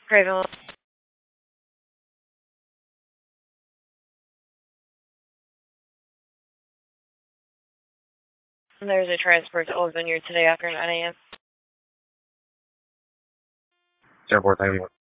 Craven. There's a transport to Old Vineyard today after 9 a.m. Airport 91.